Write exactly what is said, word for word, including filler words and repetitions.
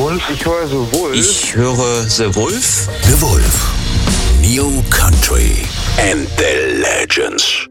Wolf, ich höre The Wolf. Ich höre The Wolf. The Wolf. New Country and the Legends.